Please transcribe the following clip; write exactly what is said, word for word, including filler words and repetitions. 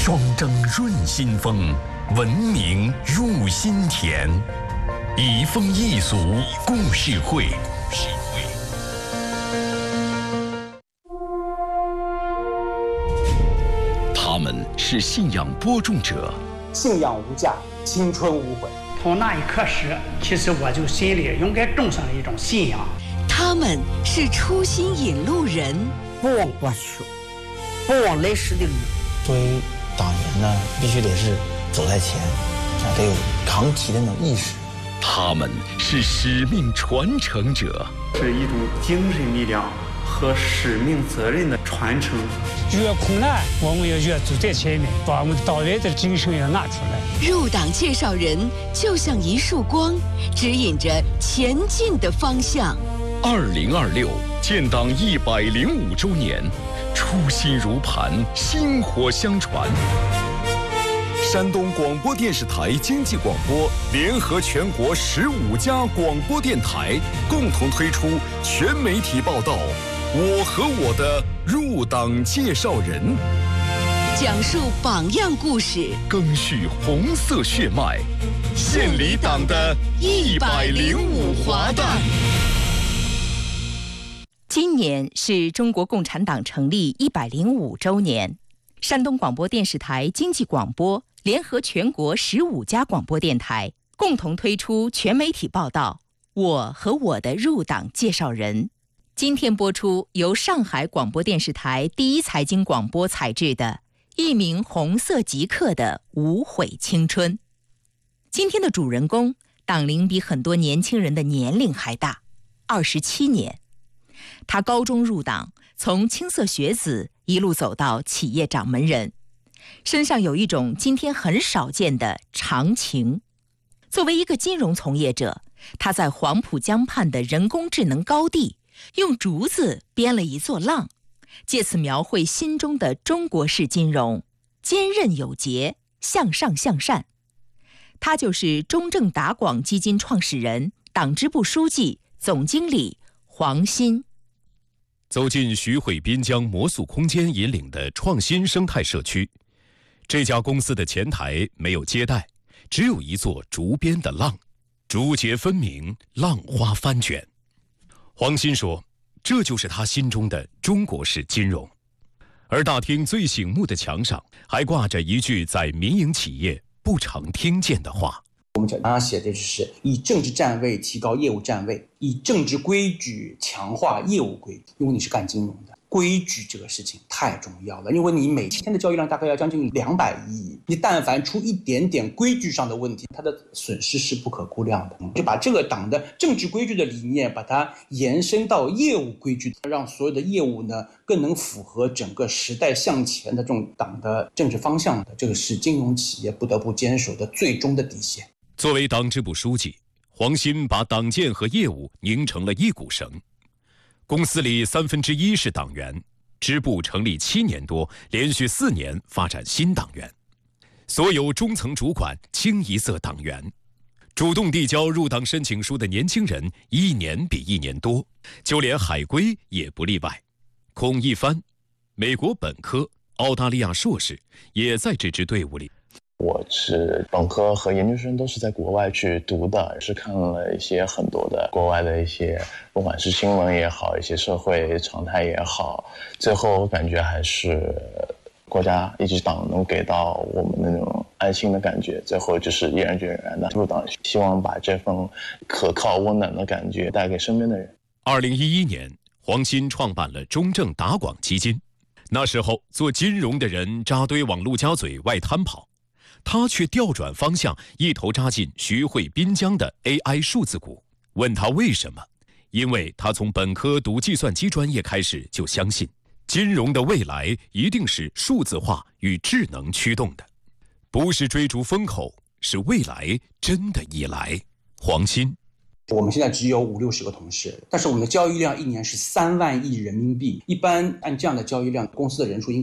双蒸润心风，文明入心田。移风易俗故事会。他们是信仰播种者， 信仰无价，青春无悔。 从那一刻始，其实我就心里应该种上了一种信仰。 他们是初心引路人， 不忘过去，不忘来时的路。 作为党员呢，必须得是走在前，得有扛旗的那种意识。 他们是使命传承者， 是一种精神力量和使命责任的传承。 越困难，我们要越走在前面，把我们党员的精神要拿出来。 入党介绍人就像一束光，指引着前进的方向。 二零二六建党一百零五周年，初心如磐，薪火相传。山东广播电视台经济广播联合全国十五家广播电台共同推出全媒体报道《我和我的入党介绍人》， 讲述榜样故事， 赓续红色血脉，献礼党的一百零五华诞。 今年是中国共产党成立一百零五周年，山东广播电视台经济广播联合全国十五家广播电台共同推出全媒体报道《我和我的入党介绍人》。今天播出由上海广播电视台第一财经广播采制的一名红色极客的无悔青春。今天的主人公党龄比很多年轻人的年龄还大，二十七年。他高中入党，从青涩学子一路走到企业掌门人，身上有一种今天很少见的长情。作为一个金融从业者，他在黄浦江畔的人工智能高地用竹子编了一座浪，借此描绘心中的中国式金融，坚韧有节，向上向善。他就是中正达广基金创始人、党支部书记、总经理黄鑫。 走进徐汇滨江魔素空间引领的创新生态社区，这家公司的前台没有接待，只有一座竹编的浪，竹节分明，浪花翻卷。黄鑫说，这就是他心中的中国式金融。而大厅最醒目的墙上还挂着一句在民营企业不常听见的话。 我们常常写的就是以政治站位提高业务站位，以政治规矩强化业务规矩。因为你是干金融的，规矩这个事情太重要了。因为你每天的交易量大概要将近两百亿，你但凡出一点点规矩上的问题，它的损失是不可估量的。就把这个党的政治规矩的理念，把它延伸到业务规矩，让所有的业务呢更能符合整个时代向前的这种党的政治方向的。这个是金融企业不得不坚守的最终的底线。 作为党支部书记，黄鑫把党建和业务拧成了一股绳。公司里三分之一是党员，支部成立七年多，连续四年发展新党员，所有中层主管清一色党员。主动递交入党申请书的年轻人一年比一年多，就连海归也不例外。孔一帆，美国本科、澳大利亚硕士，也在这支队伍里。 我是本科和研究生都是在国外去读的，是看了一些很多的国外的一些，不管是新闻也好，一些社会常态也好，最后我感觉还是国家以及党能给到我们那种安心的感觉，最后就是毅然决然的入党，希望把这份可靠温暖的感觉带给身边的人。 二零一一年，黄鑫创办了中正达广基金，那时候做金融的人扎堆往陆家嘴外滩跑，他却调转方向，一头扎进徐汇滨江的 A I 数字股。问他为什么？因为他从本科读计算机专业开始就相信，金融的未来一定是数字化与智能驱动的，不是追逐风口，是未来真的已来。黄鑫， 我们现在只有五六十个同事，但是我们的交易量一年是三万亿人民币。一般按这样的交易量，公司的人数应该